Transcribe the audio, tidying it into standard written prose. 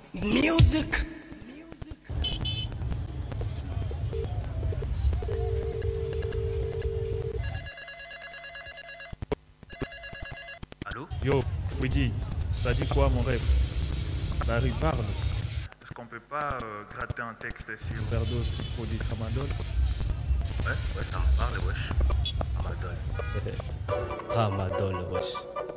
Music. Allô? Yo, Freddy, ça dit quoi mon rêve? Larry parle. Est-ce qu'on peut pas gratter un texte sur... Overdose pour du tramadol. Ouais, ça me parle, wesh. Ramadan. Ramadan, wesh.